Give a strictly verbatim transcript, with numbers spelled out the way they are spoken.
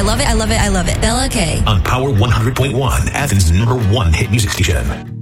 I love it. I love it. I love it. Bella K. On Power one hundred point one, Athens' number one hit music station.